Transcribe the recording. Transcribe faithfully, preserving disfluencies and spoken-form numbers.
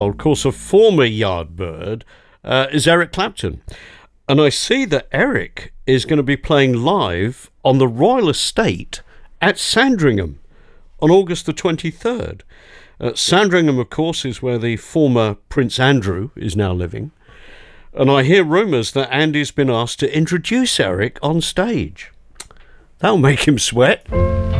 Of course, a former Yardbird uh, is Eric Clapton. And I see that Eric is going to be playing live on the Royal Estate at Sandringham on August the twenty-third. Uh, Sandringham, of course, is where the former Prince Andrew is now living. And I hear rumours that Andy's been asked to introduce Eric on stage. That'll make him sweat.